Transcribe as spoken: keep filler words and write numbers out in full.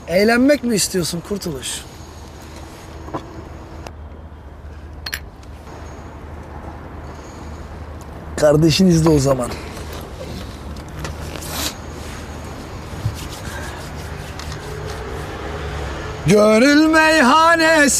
Eğlenmek mi istiyorsun Kurtuluş? Kardeşin izle o zaman. Gönül meyhanesi